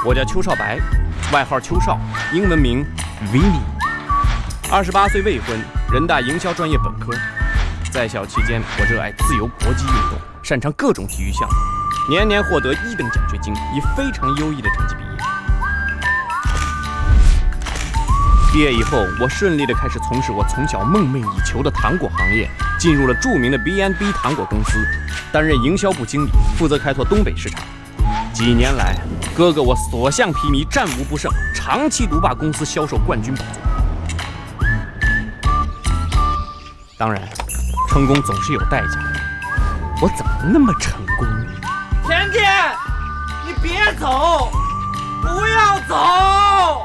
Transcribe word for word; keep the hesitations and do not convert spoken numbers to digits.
我叫邱少白，外号邱少，英文名 Vinny。二十八岁未婚，人大营销专业本科。在校期间，我热爱自由搏击运动，擅长各种体育项目，年年获得一等奖学金，以非常优异的成绩毕业。毕业以后，我顺利地开始从事我从小梦寐以求的糖果行业，进入了著名的 B and B 糖果公司，担任营销部经理，负责开拓东北市场。几年来，哥哥我所向披靡，战无不胜，长期独霸公司销售冠军宝座。当然，成功总是有代价的。我怎么那么成功？ 甜甜，你别走，不要走！